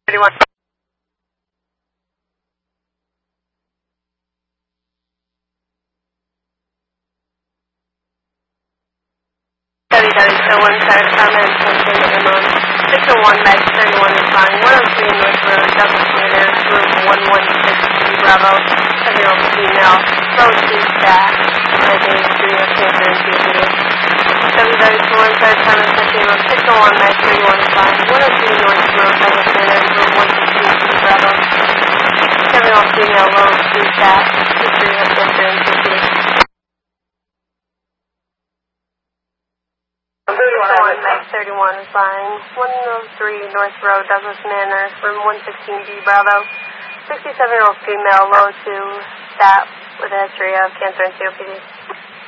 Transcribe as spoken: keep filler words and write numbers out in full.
thirty-one. W W two one seven, comment, Pennsylvania, Illinois. six oh one, Max thirty-one is flying. one oh three North Road, Douglas Manor, room one one six, Bravo, seven-year-old female, row two staff, identity three of cancer and C O P D. W W two one seven, comment, Pennsylvania, six oh one, Max thirty-one is flying. one oh three North Road, Douglas Manor, room one sixteen, Bravo, seven-year-old female, row two staff, history of cancer and C O P D. Max thirty-one is flying. one oh three North Road, Douglas Manor, room one sixteen B, Bravo. sixty-seven-year-old female, low two, staff with a history of cancer and C O P D.